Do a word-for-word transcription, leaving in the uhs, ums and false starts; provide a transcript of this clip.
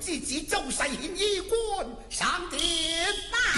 之子周世贤衣冠上殿。 大